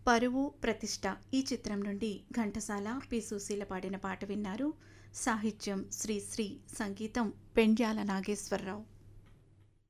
పరువు ప్రతిష్ట ఈ చిత్రం నుండి ఘంటసాల పి సుశీల పాడిన పాట విన్నారు. సాహిత్యం శ్రీశ్రీ, సంగీతం పెండ్యాల నాగేశ్వరరావు.